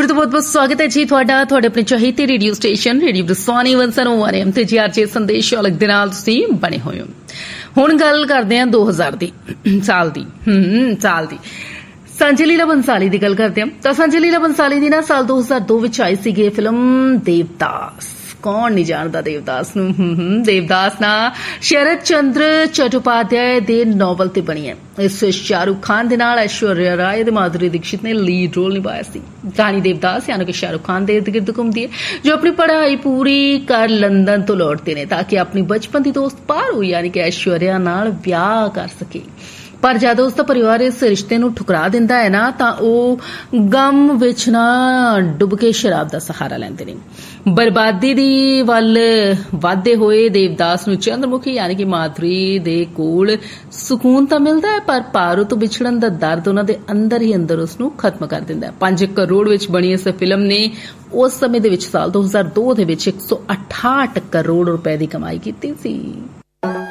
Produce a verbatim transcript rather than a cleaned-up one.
तो बहुत बहुत स्वागत है जी ਤੁਹਾਡਾ ਤੁਹਾਡੇ ਆਪਣੇ ਚਾਹੀਦੇ ਰੇਡੀਓ ਸਟੇਸ਼ਨ ਰੇਡੀਓ ਬਰਸਾਨੀ ਇੱਕ ਸੌ ਨੌਂ ਐਮ ਤੇ ਜੀ ਆਰਜੇ ਸੰਦੇਸ਼ ਅਲਗ ਦੇ ਨਾਲ ਤੁਸੀਂ ਬਣੇ ਹੋਏ ਹੋ। ਹੁਣ ਗੱਲ ਕਰਦੇ ਹਾਂ ਦੋ ਹਜ਼ਾਰ ਦੀ ਸਾਲ ਦੀ ਹਮ ਸਾਲ ਦੀ ਸੰਜੇ ਲੀਲਾ ਬੰਸਾਲੀ ਦੀ ਗੱਲ ਕਰਦੇ ਹਾਂ ਤਾਂ ਸੰਜੇ ਲੀਲਾ ਬੰਸਾਲੀ ਦੀ ਨਾ ਸਾਲ ਦੋ ਹਜ਼ਾਰ ਦੋ ਵਿੱਚ ਆਈ ਸੀਗੀ ਫਿਲਮ ਦੇਵਦਾਸ। कौन नहीं जानता देवदास नूं। देवदास ना शरद चंद्र चट्टोपाध्याय दे नॉवल ते बनी है। इस शाहरुख खान दे नाल ऐश्वर्या राय ते माधुरी दीक्षित ने लीड रोल निभाया सी। कहानी देवदास यानी कि शाहरुख खान दे इर्द गिर्द घूमदी है जो अपनी पढ़ाई पूरी कर लंदन तो लौटते ने ताकि अपनी बचपन की दोस्त पारू यानी कि ऐश्वर्या नाल ब्याह कर सके। पर जदों उसका परिवार इस रिश्ते नूं ठुकरा दिंदा है ना तां ओह गम विच ना डुब के शराब दा सहारा लैंदे ने। बर्बादी दी वल वाधे होए देवदास नूं चंद्रमुखी यानी कि माधुरी दे कोल सुकून तां मिलदा है पर पारू तो विछड़न दा दर्द उन्हां दे अंदर ही अंदर उसनूं खत्म कर दिंदा है। पांच करोड़ विच बनी इस फिल्म ने उस समय दे विच साल दो हज़ार दो दे विच एक सौ अठाहठ करोड़ रुपए दी कमाई कीती सी।